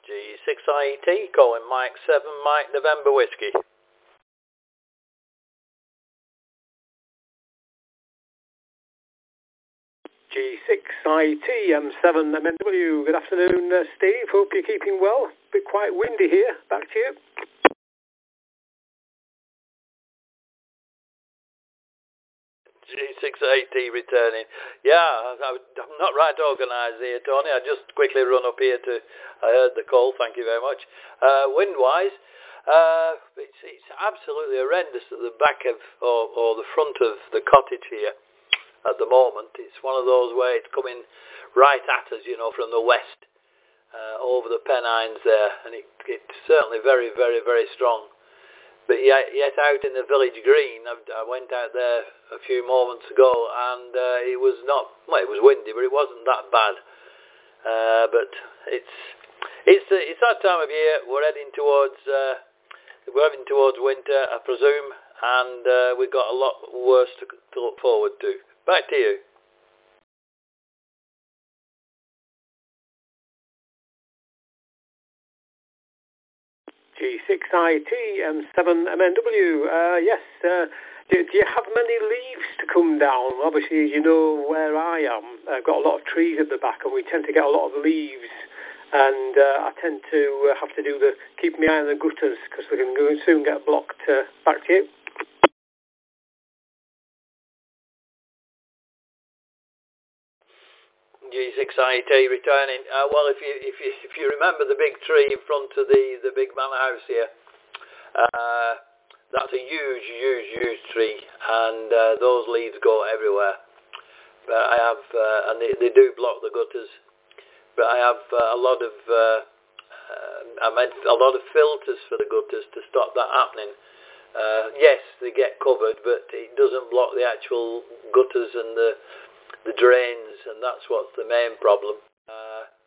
G6IET, calling Mike 7, Mike November Whiskey. G6IET, M7 MNW. Good afternoon, Steve. Hope you're keeping well. Bit quite windy here. Back to you. G680 returning. Yeah, I'm not right organised here, Tony. I just quickly run up here I heard the call, thank you very much. Wind-wise, it's absolutely horrendous at the back of, or the front of the cottage here at the moment. It's one of those where it's coming right at us, from the west, over the Pennines there, and it's certainly very, very, very strong. But yet out in the village green, I went out there a few moments ago, and it was it was windy, but it wasn't that bad. But it's that time of year. We're heading towards winter, I presume, and we've got a lot worse to look forward to. Back to you. G6IT, M7 MNW. Yes, do you have many leaves to come down? Obviously, as you know where I am, I've got a lot of trees at the back, and we tend to get a lot of leaves. And I tend to have to keep my eye on the gutters, because we can soon get blocked. Back to you. G6IET returning. Well, if you remember the big tree in front of the big manor house here, that's a huge tree, and those leaves go everywhere. But I have, and they do block the gutters. But I have a lot of, I made a lot of filters for the gutters to stop that happening. Yes, they get covered, but it doesn't block the actual gutters and the drains, and that's what's the main problem.